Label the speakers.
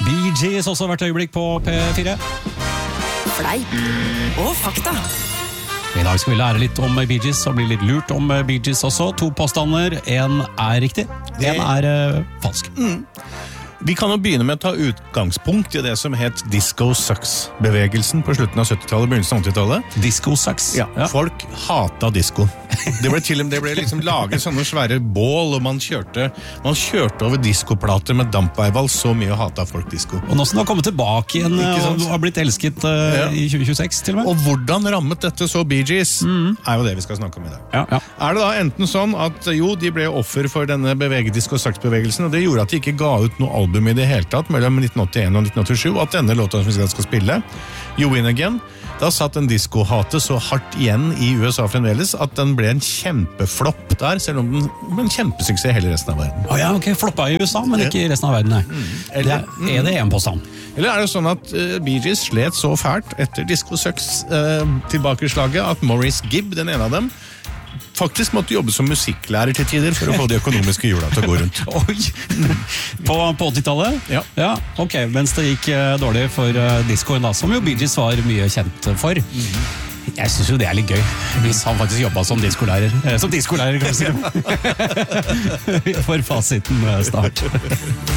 Speaker 1: Bee Gees også hvert øyeblikk på P4.
Speaker 2: Fleip og fakta.
Speaker 1: I dag skal vi lære litt om Bee Gees og bli litt lurt om Bee Gees også. 2 påstander, en er riktig, en er falsk.
Speaker 3: Vi kan jo begynne med å ta utgangspunkt i det som het Disco Sucks-bevegelsen på slutten av 70-tallet, begynnelsen av 80-tallet.
Speaker 1: Disco Sucks.
Speaker 3: Ja, folk hata disco. Det ble liksom laget sånne svære bål, og man kjørte over diskoplater med dampveival, så mye hata folk disco.
Speaker 1: Og nå som det har kommet tilbake igjen og har blitt elsket i 2026 til og med.
Speaker 3: Og hvordan rammet dette så Bee Gees, er jo det vi skal snakke om i dag.
Speaker 1: Ja.
Speaker 3: Er det da enten sånn at de ble offer for denne Disco Sucks-bevegelsen, og det gjorde at de ikke ga ut noe album i det hele tatt mellom 1981 og 1987, og at denne låta som vi skal spille, You Win Again, da satt en disco-hate så hardt igjen i USA fremdeles at den ble en kjempeflopp der, selv om den ble en kjempesuksess hele resten av verden.
Speaker 1: Ok, floppa i USA, men ikke i resten av verden, nei. Er det en påstand?
Speaker 3: Eller er det sånn at Bee Gees slet så fælt etter Disco Sucks tilbakeslaget at Maurice Gibb, den ene av dem, faktisk måtte jobbe som musikklærer til tider for å få de økonomiske hjula til å gå rundt.
Speaker 1: Oi! På 80-tallet? Ja, ok, mens det gikk dårlig for discoen da, som jo Bee Gees var mye kjent for. Jeg synes jo det er litt gøy, hvis han faktisk jobbet som diskolærer. Som diskolærer, kan vi si. Vi får fasiten snart.